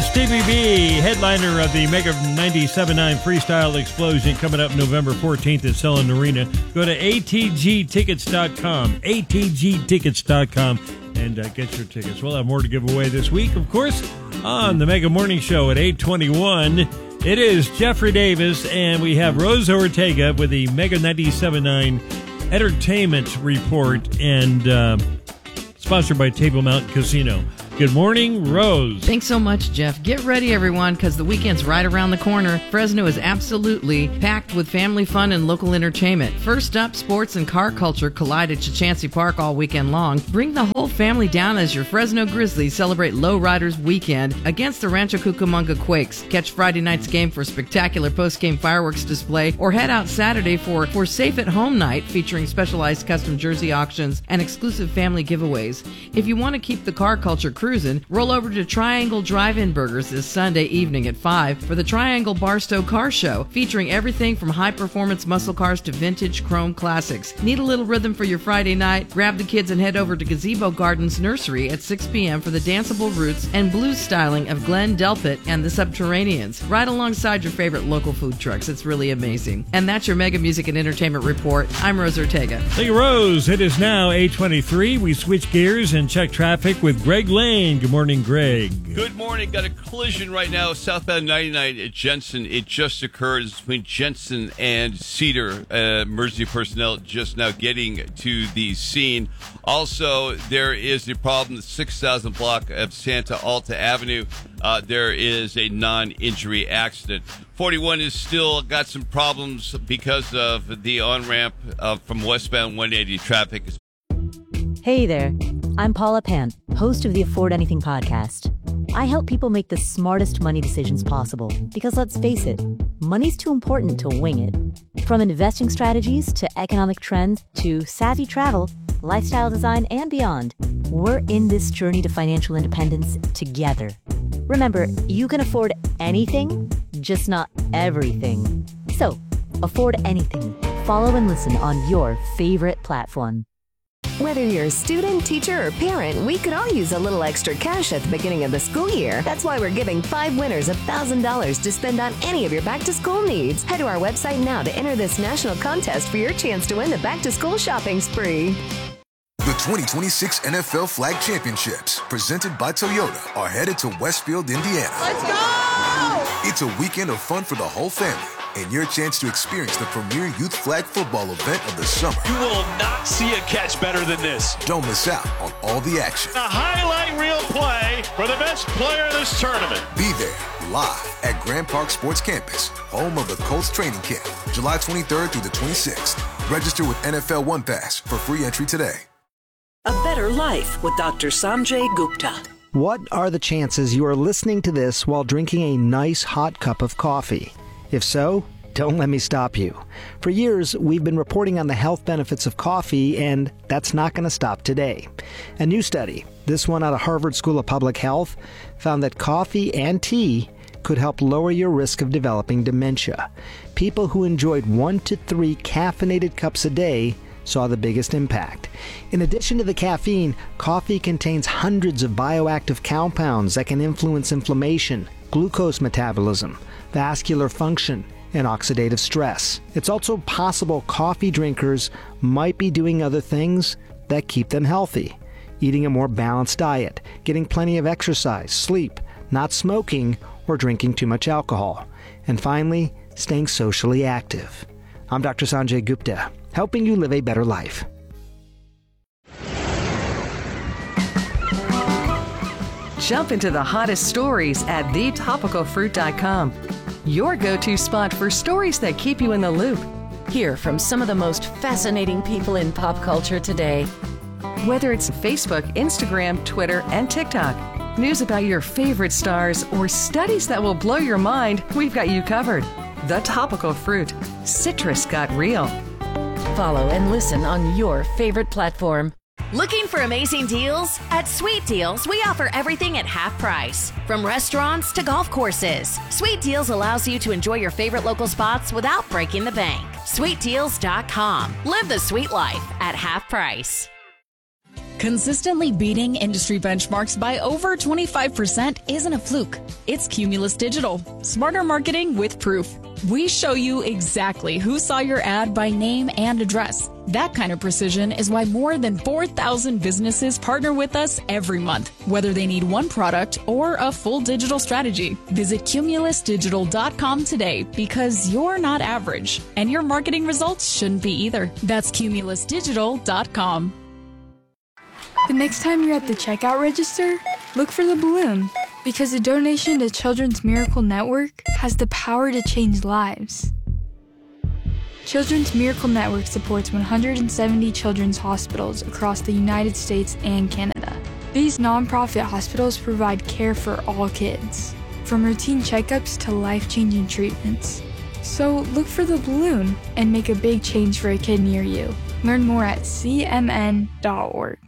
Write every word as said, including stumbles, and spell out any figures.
is Stevie B, headliner of the Mega ninety-seven point nine Freestyle Explosion coming up November fourteenth at Selland Arena. Go to A T G tickets dot com, A T G tickets dot com, and uh, get your tickets. We'll have more to give away this week, of course, on the Mega Morning Show at eight twenty-one. It is Jeffrey Davis, and we have Rosa Ortega with the Mega ninety-seven point nine Entertainment Report, and uh, sponsored by Table Mountain Casino. Good morning, Rose. Thanks so much, Jeff. Get ready, everyone, because the weekend's right around the corner. Fresno is absolutely packed with family fun and local entertainment. First up, sports and car culture collide at Chachansey Park all weekend long. Bring the whole family down as your Fresno Grizzlies celebrate Lowriders Weekend against the Rancho Cucamonga Quakes. Catch Friday night's game for a spectacular post-game fireworks display, or head out Saturday for, for Safe at Home Night featuring specialized custom jersey auctions and exclusive family giveaways. If you want to keep the car culture cruising, roll over to Triangle Drive-In Burgers this Sunday evening at five for the Triangle Barstow Car Show, featuring everything from high-performance muscle cars to vintage chrome classics. Need a little rhythm for your Friday night? Grab the kids and head over to Gazebo Gardens Nursery at six p.m. for the danceable roots and blues styling of Glenn Delpit and the Subterraneans, right alongside your favorite local food trucks. It's really amazing. And that's your Mega Music and Entertainment Report. I'm Rose Ortega. Thank you, Rose. It is now eight twenty-three. We switch gears and check traffic with Greg Lane. Good morning, Greg. Good morning. Got a collision right now, southbound ninety-nine at Jensen. It just occurred between Jensen and Cedar. Uh, emergency personnel just now getting to the scene. Also, there is a problem, the six thousand block of Santa Alta Avenue. Uh, there is a non-injury accident. forty-one is still got some problems because of the on-ramp uh, from westbound one eighty traffic. Hey there, I'm Paula Pan, host of the Afford Anything podcast. I help people make the smartest money decisions possible because, let's face it, money's too important to wing it. From investing strategies to economic trends to savvy travel, lifestyle design, and beyond, we're in this journey to financial independence together. Remember, you can afford anything, just not everything. So, afford anything. Follow and listen on your favorite platform. Whether you're a student, teacher, or parent, we could all use a little extra cash at the beginning of the school year. That's why we're giving five winners one thousand dollars to spend on any of your back-to-school needs. Head to our website now to enter this national contest for your chance to win the back-to-school shopping spree. The twenty twenty-six N F L Flag Championships, presented by Toyota, are headed to Westfield, Indiana. Let's go! It's a weekend of fun for the whole family, and your chance to experience the premier youth flag football event of the summer. You will not see a catch better than this. Don't miss out on all the action. A highlight reel play for the best player in this tournament. Be there, live at Grand Park Sports Campus, home of the Colts training camp, July twenty-third through the twenty-sixth. Register with N F L One Pass for free entry today. A Better Life with Doctor Sanjay Gupta. What are the chances you are listening to this while drinking a nice hot cup of coffee? If so, don't let me stop you. For years, we've been reporting on the health benefits of coffee, and that's not going to stop today. A new study, this one out of Harvard School of Public Health, found that coffee and tea could help lower your risk of developing dementia. People who enjoyed one to three caffeinated cups a day saw the biggest impact. In addition to the caffeine, coffee contains hundreds of bioactive compounds that can influence inflammation, glucose metabolism, vascular function, and oxidative stress. It's also possible coffee drinkers might be doing other things that keep them healthy. Eating a more balanced diet, getting plenty of exercise, sleep, not smoking, or drinking too much alcohol. And finally, staying socially active. I'm Doctor Sanjay Gupta, helping you live a better life. Jump into the hottest stories at the topical fruit dot com. Your go-to spot for stories that keep you in the loop. Hear from some of the most fascinating people in pop culture today. Whether it's Facebook, Instagram, Twitter, and TikTok, news about your favorite stars, or studies that will blow your mind, we've got you covered. The Topical Fruit. Citrus got real. Follow and listen on your favorite platform. Looking for amazing deals? At Sweet Deals, we offer everything at half price. From restaurants to golf courses, Sweet Deals allows you to enjoy your favorite local spots without breaking the bank. sweet deals dot com. Live the sweet life at half price. Consistently beating industry benchmarks by over twenty-five percent isn't a fluke. It's Cumulus Digital. Smarter marketing with proof. We show you exactly who saw your ad by name and address. That kind of precision is why more than four thousand businesses partner with us every month, whether they need one product or a full digital strategy. Visit cumulus digital dot com today because you're not average, and your marketing results shouldn't be either. That's cumulus digital dot com. The next time you're at the checkout register, look for the balloon, because a donation to Children's Miracle Network has the power to change lives. Children's Miracle Network supports one hundred seventy children's hospitals across the United States and Canada. These nonprofit hospitals provide care for all kids, from routine checkups to life-changing treatments. So look for the balloon and make a big change for a kid near you. Learn more at c m n dot org.